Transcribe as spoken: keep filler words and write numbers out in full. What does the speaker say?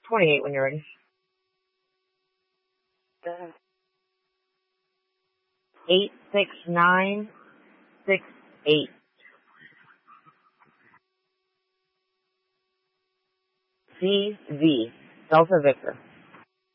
twenty-eight when you're ready. Eight six nine six eight. C V. Delta Victor.